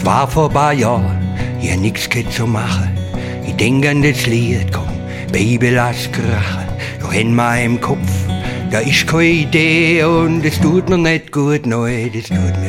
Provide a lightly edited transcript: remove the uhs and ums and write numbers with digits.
Es war vor ein paar Jahren, ja nix zu machen. Ich denk an das Lied, komm, Baby, lass krachen. Doch in meinem Kopf, da ist keine Idee und es tut mir nicht gut, neu, das tut mir